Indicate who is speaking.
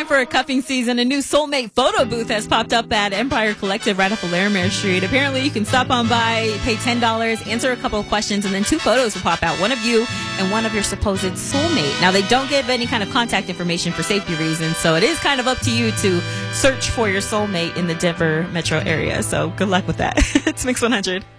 Speaker 1: for cuffing season, a new soulmate photo booth has popped up at Empire Collective right off of Larimer Street. Apparently, you can stop on by, pay $10, answer a couple of questions, and then 2 photos will pop out, one of you and one of your supposed soulmate. Now, they don't give any kind of contact information for safety reasons, so it is kind of up to you to search for your soulmate in the Denver metro area. So good luck with that. It's Mix 100.